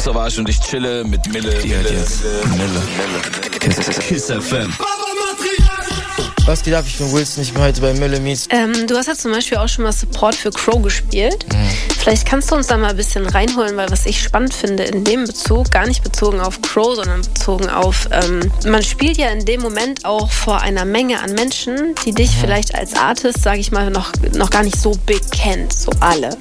Schöne Savage und ich chille mit Mille. Kiss FM. Was geht ab? Ich bin Wilson, ich bin heute bei Mille Meets. Du hast ja zum Beispiel auch schon mal Support für Crow gespielt. Vielleicht kannst du uns da mal ein bisschen reinholen, weil was ich spannend finde in dem Bezug, gar nicht bezogen auf Crow, sondern bezogen auf, man spielt ja in dem Moment auch vor einer Menge an Menschen, die dich vielleicht als Artist, sage ich mal, noch gar nicht so big kennt, so alle.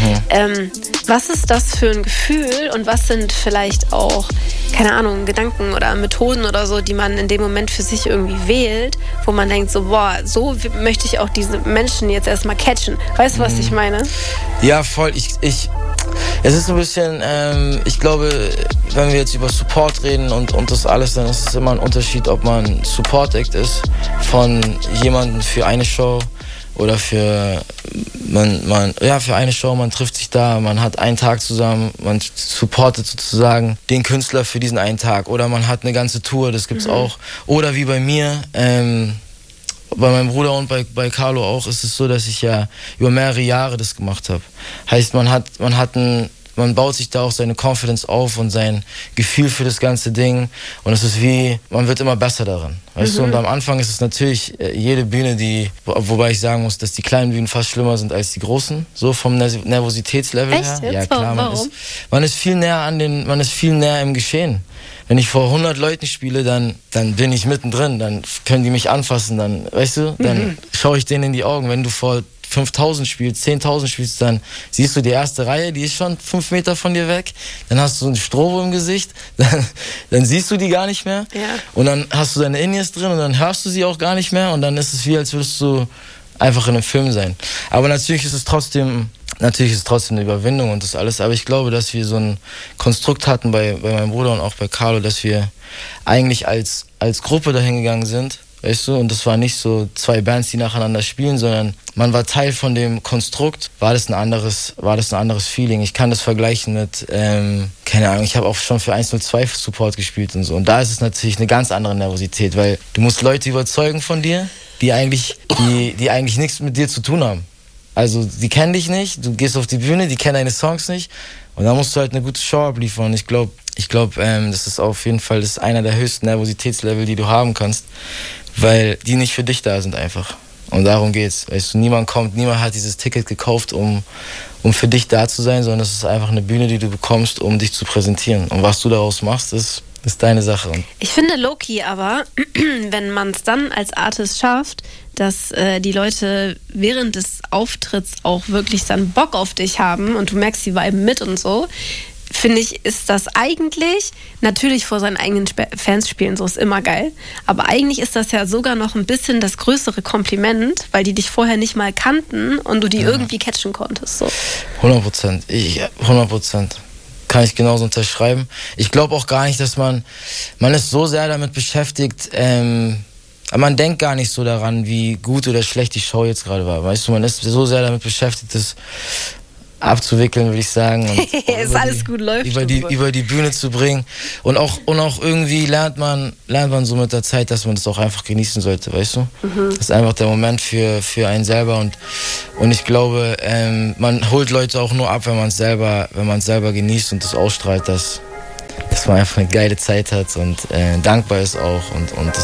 Was ist das für ein Gefühl und was sind vielleicht auch, keine Ahnung, Gedanken oder Methoden oder so, die man in dem Moment für sich irgendwie wählt, wo man denkt so, boah, so möchte ich auch diese Menschen jetzt erstmal catchen. Weißt du, was ich meine? Ja, voll. Es ist ein bisschen, ich glaube, wenn wir jetzt über Support reden und das alles, dann ist es immer ein Unterschied, ob man Support-Act ist von jemandem für eine Show oder für eine Show, man trifft sich da, man hat einen Tag zusammen, man supportet sozusagen den Künstler für diesen einen Tag. Oder man hat eine ganze Tour, das gibt's auch. Oder wie bei mir, bei meinem Bruder und bei Carlo auch, ist es so, dass ich ja über mehrere Jahre das gemacht habe. Heißt, man baut sich da auch seine Confidence auf und sein Gefühl für das ganze Ding. Und es ist wie, man wird immer besser darin. Weißt du, und am Anfang ist es natürlich jede Bühne, wobei ich sagen muss, dass die kleinen Bühnen fast schlimmer sind als die großen, so vom Nervositätslevel her. Echt? Ja, klar, Warum? Man ist viel näher im Geschehen. Wenn ich vor 100 Leuten spiele, dann bin ich mittendrin, dann können die mich anfassen, dann, weißt du, dann schaue ich denen in die Augen. Wenn du vor 5.000 spielst, 10.000 spielst, dann siehst du die erste Reihe, die ist schon 5 Meter von dir weg, dann hast du ein Strobo im Gesicht, dann siehst du die gar nicht mehr und dann hast du deine In-Ears drin und dann hörst du sie auch gar nicht mehr und dann ist es wie, als würdest du einfach in einem Film sein. Aber natürlich ist es trotzdem eine Überwindung und das alles, aber ich glaube, dass wir so ein Konstrukt hatten bei meinem Bruder und auch bei Carlo, dass wir eigentlich als Gruppe dahin gegangen sind, weißt du, und das war nicht so 2 Bands, die nacheinander spielen, sondern man war Teil von dem Konstrukt, war das ein anderes Feeling. Ich kann das vergleichen mit, keine Ahnung, ich habe auch schon für 102 Support gespielt und so, und da ist es natürlich eine ganz andere Nervosität, weil du musst Leute überzeugen von dir, die eigentlich nichts mit dir zu tun haben. Also die kennen dich nicht, du gehst auf die Bühne, die kennen deine Songs nicht und da musst du halt eine gute Show abliefern. Und ich glaube, das ist auf jeden Fall einer der höchsten Nervositätslevel, die du haben kannst, weil die nicht für dich da sind einfach. Und darum geht's. Weißt du, niemand hat dieses Ticket gekauft, um für dich da zu sein, sondern es ist einfach eine Bühne, die du bekommst, um dich zu präsentieren. Und was du daraus machst, ist deine Sache. Ich finde low-key aber, wenn man es dann als Artist schafft, dass die Leute während des Auftritts auch wirklich dann Bock auf dich haben und du merkst, die viben mit und so, finde ich, ist das eigentlich, natürlich vor seinen eigenen Fans spielen, so ist immer geil, aber eigentlich ist das ja sogar noch ein bisschen das größere Kompliment, weil die dich vorher nicht mal kannten und du die irgendwie catchen konntest. So. 100%. 100%. Kann ich genauso unterschreiben. Ich glaube auch gar nicht, dass man ist so sehr damit beschäftigt, man denkt gar nicht so daran, wie gut oder schlecht die Show jetzt gerade war. Weißt du, man ist so sehr damit beschäftigt, das abzuwickeln, würde ich sagen. Und ist alles gut, läuft über die Bühne zu bringen. Und auch irgendwie lernt man so mit der Zeit, dass man das auch einfach genießen sollte, weißt du? Das ist einfach der Moment für einen selber und ich glaube, man holt Leute auch nur ab, wenn man es selber genießt und das ausstrahlt, dass man einfach eine geile Zeit hat und dankbar ist auch und das